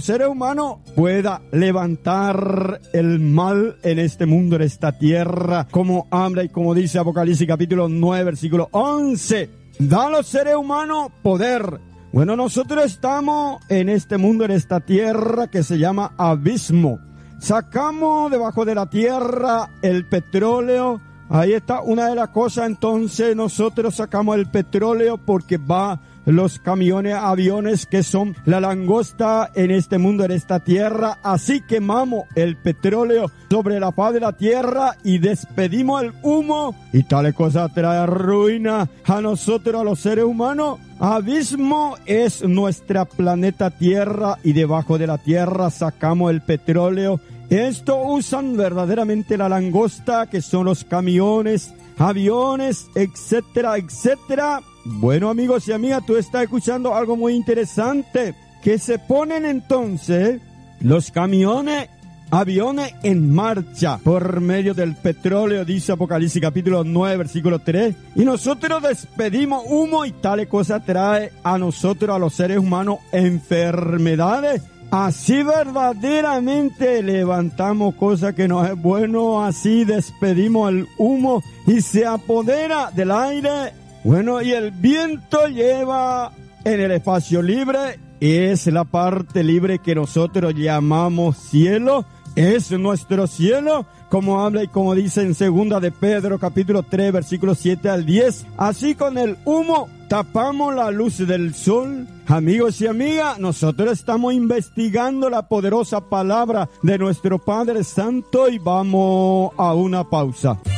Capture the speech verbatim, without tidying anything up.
seres humanos pueda levantar el mal en este mundo, en esta tierra, como habla y como dice Apocalipsis capítulo nueve, versículo once. Da a los seres humanos poder. Bueno, nosotros estamos en este mundo, en esta tierra que se llama abismo. Sacamos debajo de la tierra el petróleo. Ahí está una de las cosas. Entonces nosotros sacamos el petróleo porque va los camiones, aviones que son la langosta en este mundo, en esta tierra. Así quemamos el petróleo sobre la faz de la tierra y despedimos el humo. Y tal cosa trae ruina a nosotros, a los seres humanos. Abismo es nuestra planeta Tierra y debajo de la tierra sacamos el petróleo. Esto usan verdaderamente la langosta, que son los camiones, aviones, etcétera, etcétera. Bueno, amigos y amigas, tú estás escuchando algo muy interesante, que se ponen entonces los camiones, aviones en marcha por medio del petróleo, dice Apocalipsis capítulo nueve, versículo tres, y nosotros despedimos humo y tal cosa trae a nosotros, a los seres humanos, enfermedades. Así verdaderamente levantamos cosas que no es bueno, así despedimos el humo y se apodera del aire. Bueno, y el viento lleva en el espacio libre, es la parte libre que nosotros llamamos cielo, es nuestro cielo, como habla y como dice en segunda de Pedro, capítulo tres, versículos siete al diez. Así con el humo tapamos la luz del sol. Amigos y amigas, nosotros estamos investigando la poderosa palabra de nuestro Padre Santo y vamos a una pausa.